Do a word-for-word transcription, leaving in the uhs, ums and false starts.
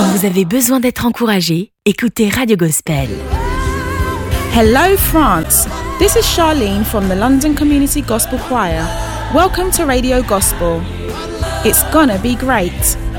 Quand vous avez besoin d'être encouragé, écoutez Radio Gospel. Hello France, this is Charlene from the London Community Gospel Choir. Welcome to Radio Gospel. It's gonna be great.